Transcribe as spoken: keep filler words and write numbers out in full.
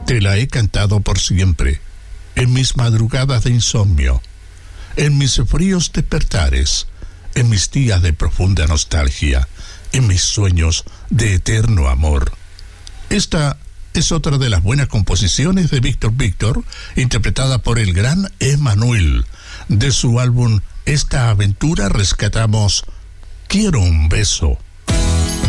Te la he cantado por siempre, en mis madrugadas de insomnio, en mis fríos despertares, en mis días de profunda nostalgia, en mis sueños de eterno amor. Esta es otra de las buenas composiciones de Víctor Víctor, interpretada por el gran Emmanuel. De su álbum Esta Aventura rescatamos Quiero un beso.